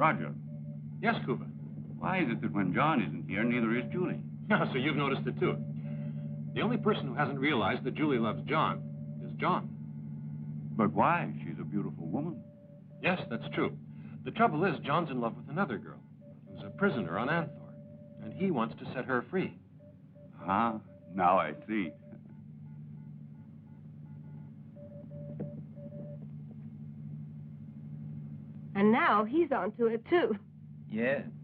Roger, Yes, Cooper. why is it that when John isn't here, neither is Julie? So you've noticed it, too. The only person who hasn't realized that Julie loves John is John. But why? She's a beautiful woman. Yes, that's true. The trouble is, John's in love with another girl who's a prisoner on Anthor, and he wants to set her free. Ah, now I see. And now he's onto it, too. Yeah,